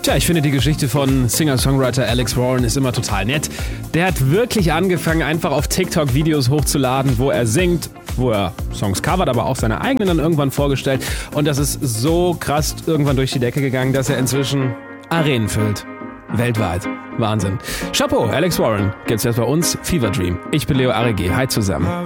Tja, ich finde die Geschichte von Singer-Songwriter Alex Warren ist immer total nett. Der hat wirklich angefangen, einfach auf TikTok Videos hochzuladen, wo er singt, wo er Songs covert, aber auch seine eigenen dann irgendwann vorgestellt. Und das ist so krass irgendwann durch die Decke gegangen, dass er inzwischen Arenen füllt. Weltweit. Wahnsinn. Chapeau, Alex Warren. Gibt's jetzt bei uns Fever Dream. Ich bin Leo Arigi. Hi zusammen.